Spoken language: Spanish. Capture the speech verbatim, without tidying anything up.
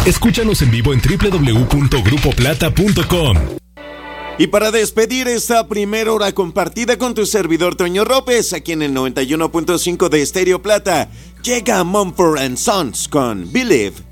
Escúchanos en vivo en doble u doble u doble u punto grupo plata punto com. Y para despedir esta primera hora compartida con tu servidor Toño López, aquí en el noventa y uno punto cinco de Estéreo Plata, llega Mumford and Sons con Believe.